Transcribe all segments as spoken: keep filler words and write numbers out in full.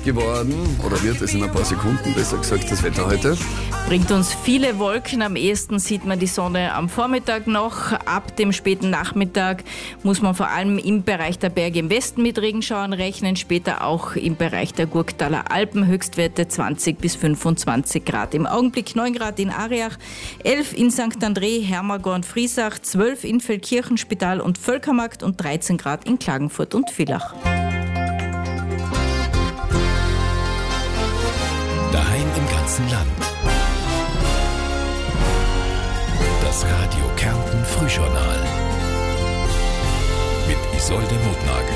geworden, oder wird es in ein paar Sekunden, besser gesagt, das Wetter heute? Bringt uns viele Wolken. Am ehesten sieht man die Sonne am Vormittag noch. Ab dem späten Nachmittag muss man vor allem im Bereich der Berge im Westen mit Regenschauern rechnen. Später auch im Bereich der Gurktaler Alpen. Höchstwerte zwanzig bis fünfundzwanzig Grad. Im Augenblick neun Grad in Ariach, elf in Sankt André, Hermagor und Friesach, zwölf in Feldkirchen, Spital und Völkermarkt und dreizehn Grad in Klagenfurt und Villach. Daheim im ganzen Land. Das Radio Kärnten Frühjournal mit Isolde Notnagel.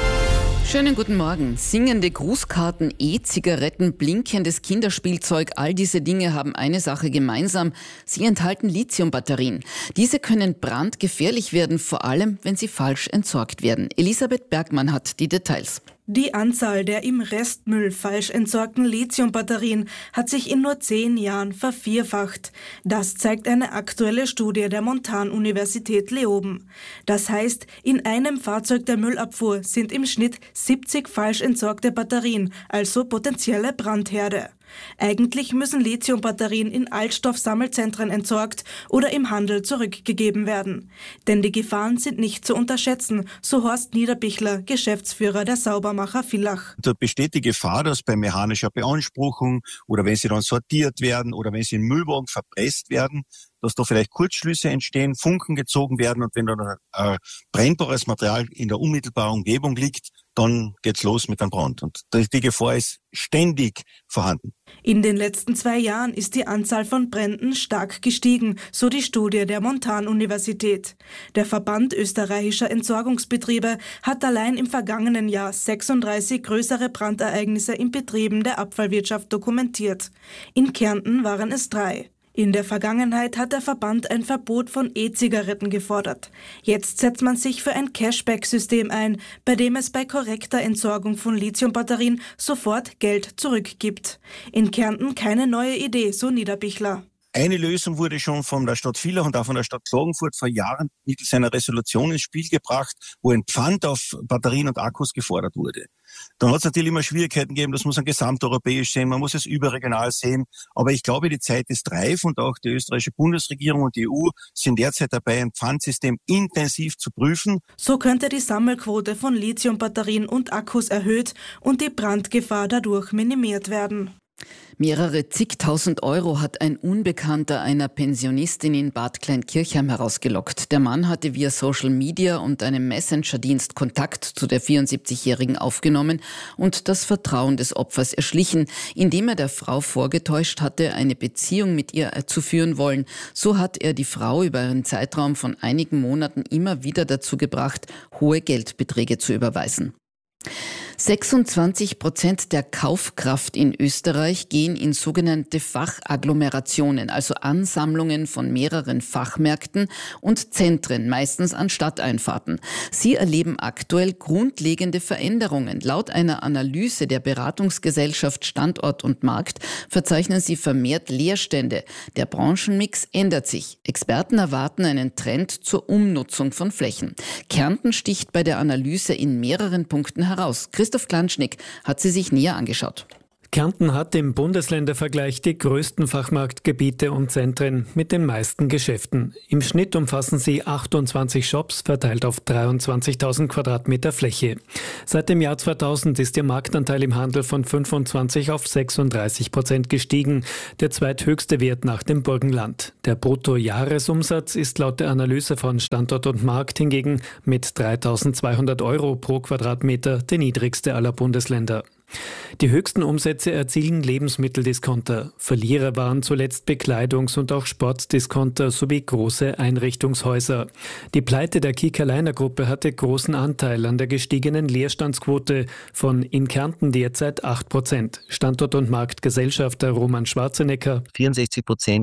Schönen guten Morgen. Singende Grußkarten, E-Zigaretten, blinkendes Kinderspielzeug, all diese Dinge haben eine Sache gemeinsam. Sie enthalten Lithiumbatterien. Diese können brandgefährlich werden, vor allem wenn sie falsch entsorgt werden. Elisabeth Bergmann hat die Details. Die Anzahl der im Restmüll falsch entsorgten Lithiumbatterien hat sich in nur zehn Jahren vervierfacht. Das zeigt eine aktuelle Studie der Montanuniversität Leoben. Das heißt, in einem Fahrzeug der Müllabfuhr sind im Schnitt siebzig falsch entsorgte Batterien, also potenzielle Brandherde. Eigentlich müssen Lithiumbatterien in Altstoffsammelzentren entsorgt oder im Handel zurückgegeben werden. Denn die Gefahren sind nicht zu unterschätzen, so Horst Niederbichler, Geschäftsführer der Saubermacher Villach. Da besteht die Gefahr, dass bei mechanischer Beanspruchung oder wenn sie dann sortiert werden oder wenn sie in Müllwagen verpresst werden, dass da vielleicht Kurzschlüsse entstehen, Funken gezogen werden und wenn dann ein brennbares Material in der unmittelbaren Umgebung liegt, dann geht's los mit einem Brand. Und die Gefahr ist ständig vorhanden. In den letzten zwei Jahren ist die Anzahl von Bränden stark gestiegen, so die Studie der Montanuniversität. Der Verband österreichischer Entsorgungsbetriebe hat allein im vergangenen Jahr sechsunddreißig größere Brandereignisse in Betrieben der Abfallwirtschaft dokumentiert. In Kärnten waren es drei. In der Vergangenheit hat der Verband ein Verbot von E-Zigaretten gefordert. Jetzt setzt man sich für ein Cashback-System ein, bei dem es bei korrekter Entsorgung von Lithiumbatterien sofort Geld zurückgibt. In Kärnten keine neue Idee, so Niederbichler. Eine Lösung wurde schon von der Stadt Villach und auch von der Stadt Klagenfurt vor Jahren mittels einer Resolution ins Spiel gebracht, wo ein Pfand auf Batterien und Akkus gefordert wurde. Dann hat es natürlich immer Schwierigkeiten gegeben, das muss man gesamteuropäisch sehen, man muss es überregional sehen. Aber ich glaube, die Zeit ist reif und auch die österreichische Bundesregierung und die E U sind derzeit dabei, ein Pfandsystem intensiv zu prüfen. So könnte die Sammelquote von Lithiumbatterien und Akkus erhöht und die Brandgefahr dadurch minimiert werden. Mehrere zigtausend Euro hat ein Unbekannter einer Pensionistin in Bad Kleinkirchheim herausgelockt. Der Mann hatte via Social Media und einem Messenger-Dienst Kontakt zu der vierundsiebzigjährigen aufgenommen und das Vertrauen des Opfers erschlichen, indem er der Frau vorgetäuscht hatte, eine Beziehung mit ihr zu führen wollen. So hat er die Frau über einen Zeitraum von einigen Monaten immer wieder dazu gebracht, hohe Geldbeträge zu überweisen. sechsundzwanzig Prozent der Kaufkraft in Österreich gehen in sogenannte Fachagglomerationen, also Ansammlungen von mehreren Fachmärkten und Zentren, meistens an Stadteinfahrten. Sie erleben aktuell grundlegende Veränderungen. Laut einer Analyse der Beratungsgesellschaft Standort und Markt verzeichnen sie vermehrt Leerstände. Der Branchenmix ändert sich. Experten erwarten einen Trend zur Umnutzung von Flächen. Kärnten sticht bei der Analyse in mehreren Punkten heraus. Christoph Klanschnick hat sie sich näher angeschaut. Kärnten hat im Bundesländervergleich die größten Fachmarktgebiete und Zentren mit den meisten Geschäften. Im Schnitt umfassen sie achtundzwanzig Shops, verteilt auf dreiundzwanzigtausend Quadratmeter Fläche. Seit dem Jahr zweitausend ist ihr Marktanteil im Handel von fünfundzwanzig auf sechsunddreißig Prozent gestiegen, der zweithöchste Wert nach dem Burgenland. Der Bruttojahresumsatz ist laut der Analyse von Standort und Markt hingegen mit dreitausendzweihundert Euro pro Quadratmeter der niedrigste aller Bundesländer. Die höchsten Umsätze erzielen Lebensmitteldiscounter. Verlierer waren zuletzt Bekleidungs- und auch Sportdiscounter sowie große Einrichtungshäuser. Die Pleite der Kiekerleiner-Gruppe hatte großen Anteil an der gestiegenen Leerstandsquote von in Kärnten derzeit acht Prozent. Standort- und Marktgesellschafter Roman Schwarzenegger. vierundsechzig Prozent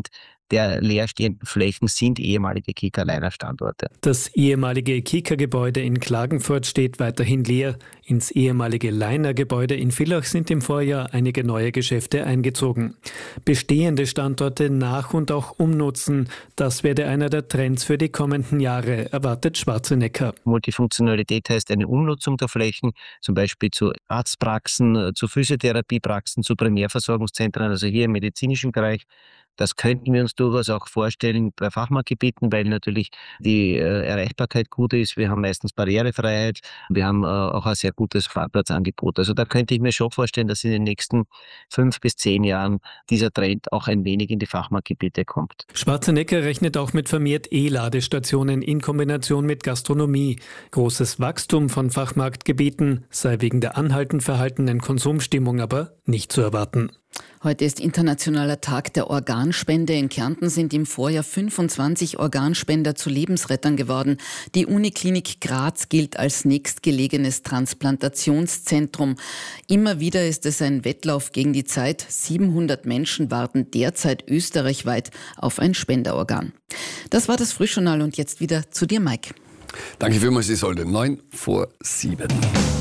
der leerstehenden Flächen sind ehemalige Kika-Leiner-Standorte. Das ehemalige Kika-Gebäude in Klagenfurt steht weiterhin leer. Ins ehemalige Leiner-Gebäude in Villach sind im Vorjahr einige neue Geschäfte eingezogen. Bestehende Standorte nach- und auch umnutzen, das werde einer der Trends für die kommenden Jahre, erwartet Schwarzenegger. Multifunktionalität heißt eine Umnutzung der Flächen, zum Beispiel zu Arztpraxen, zu Physiotherapiepraxen, zu Primärversorgungszentren, also hier im medizinischen Bereich. Das könnten wir uns durchaus auch vorstellen bei Fachmarktgebieten, weil natürlich die äh, Erreichbarkeit gut ist. Wir haben meistens Barrierefreiheit. Wir haben äh, auch ein sehr gutes Fahrplatzangebot. Also da könnte ich mir schon vorstellen, dass in den nächsten fünf bis zehn Jahren dieser Trend auch ein wenig in die Fachmarktgebiete kommt. Schwarzenegger rechnet auch mit vermehrt E-Ladestationen in Kombination mit Gastronomie. Großes Wachstum von Fachmarktgebieten sei wegen der anhaltend verhaltenen Konsumstimmung aber nicht zu erwarten. Heute ist Internationaler Tag der Organspende. In Kärnten sind im Vorjahr fünfundzwanzig Organspender zu Lebensrettern geworden. Die Uniklinik Graz gilt als nächstgelegenes Transplantationszentrum. Immer wieder ist es ein Wettlauf gegen die Zeit. siebenhundert Menschen warten derzeit österreichweit auf ein Spenderorgan. Das war das Frühjournal und jetzt wieder zu dir, Mike. Danke vielmals, Isolde. Neun vor sieben.